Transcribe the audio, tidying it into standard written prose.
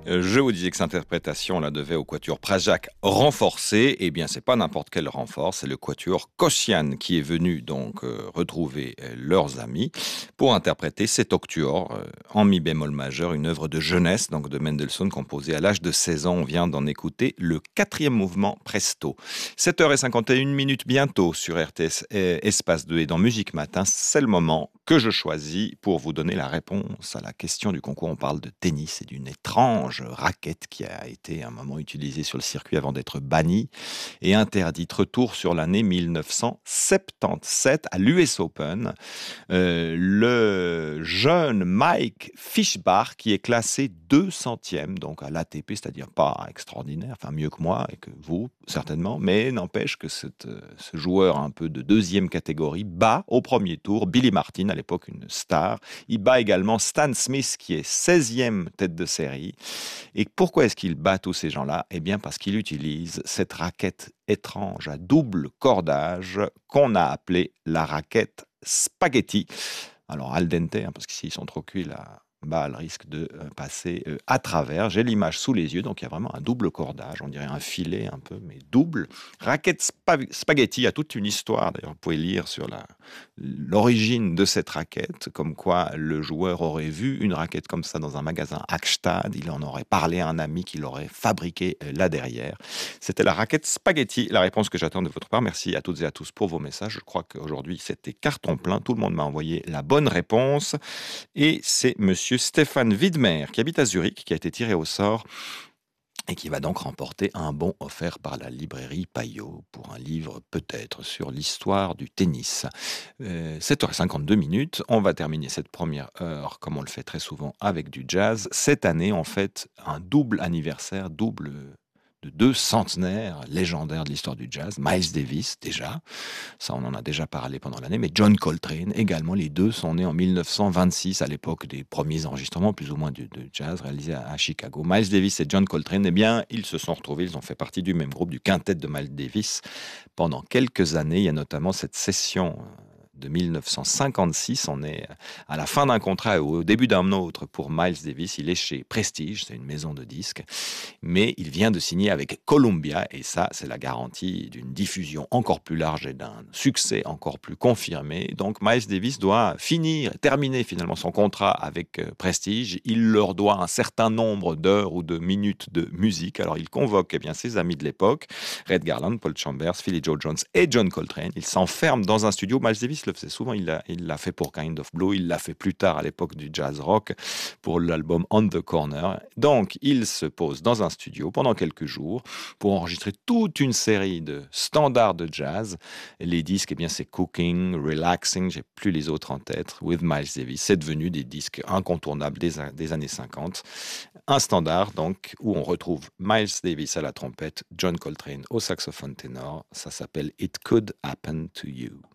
Je vous disais que cette interprétation, on la devait au quatuor Prajak renforcé. Eh bien, c'est pas n'importe quel renfort, c'est le quatuor Koscian qui est venu donc retrouver leurs amis pour interpréter cet octuor en mi bémol majeur, une œuvre de jeunesse donc de Mendelssohn composée à l'âge de 16 ans. On vient d'en écouter le quatrième mouvement Presto. 7h51 bientôt sur RTS Espace 2 et dans Musique Matin, c'est le moment que je choisis pour vous donner la réponse à la question du concours. On parle de tennis et d'une étrange raquette qui a été un moment utilisée sur le circuit avant d'être bannie et interdite. Retour sur l'année 1977 à l'US Open. Le jeune Mike Fischbach qui est classé 200e donc à l'ATP, c'est-à-dire pas extraordinaire, enfin mieux que moi et que vous certainement, mais n'empêche que ce joueur un peu de deuxième catégorie bat au premier tour Billy Martin, à l'époque une star. Il bat également Stan Smith qui est 16e tête de série. Et pourquoi est-ce qu'il bat tous ces gens-là? Eh bien parce qu'il utilise cette raquette étrange à double cordage qu'on a appelée la raquette spaghetti. Alors al dente, parce que s'ils sont trop cuits, la balle risque de passer à travers. J'ai l'image sous les yeux, donc il y a vraiment un double cordage, on dirait un filet un peu, mais double. Raquette spaghetti a toute une histoire, d'ailleurs vous pouvez lire sur l'origine de cette raquette, comme quoi le joueur aurait vu une raquette comme ça dans un magasin Hackstad, il en aurait parlé à un ami qui l'aurait fabriquée là derrière. C'était la raquette spaghetti, la réponse que j'attends de votre part. Merci à toutes et à tous pour vos messages. Je crois qu'aujourd'hui c'était carton plein, tout le monde m'a envoyé la bonne réponse. Et c'est monsieur Stéphane Widmer, qui habite à Zurich, qui a été tiré au sort et qui va donc remporter un bon offert par la librairie Payot pour un livre peut-être sur l'histoire du tennis. 7h52, on va terminer cette première heure, comme on le fait très souvent, avec du jazz. Cette année, en fait, un double anniversaire, double de deux centenaires légendaires de l'histoire du jazz. Miles Davis, déjà, ça on en a déjà parlé pendant l'année, mais John Coltrane également, les deux sont nés en 1926, à l'époque des premiers enregistrements plus ou moins de jazz réalisés à Chicago. Miles Davis et John Coltrane, eh bien, ils se sont retrouvés, ils ont fait partie du même groupe, du quintet de Miles Davis pendant quelques années. Il y a notamment cette session de 1956, on est à la fin d'un contrat ou au début d'un autre pour Miles Davis. Il est chez Prestige, c'est une maison de disques, mais il vient de signer avec Columbia et ça, c'est la garantie d'une diffusion encore plus large et d'un succès encore plus confirmé. Donc Miles Davis doit terminer finalement son contrat avec Prestige. Il leur doit un certain nombre d'heures ou de minutes de musique. Alors il convoque ses amis de l'époque, Red Garland, Paul Chambers, Philly Joe Jones et John Coltrane. Il s'enferme dans un studio. Miles Davis le faisait souvent, il l'a fait pour Kind of Blue, il l'a fait plus tard à l'époque du jazz rock pour l'album On the Corner. Donc il se pose dans un studio pendant quelques jours pour enregistrer toute une série de standards de jazz. Les disques, c'est Cooking, Relaxing, j'ai plus les autres en tête, with Miles Davis. C'est devenu des disques incontournables des années 50. Un standard donc où on retrouve Miles Davis à la trompette, John Coltrane au saxophone ténor. Ça s'appelle It Could Happen to You.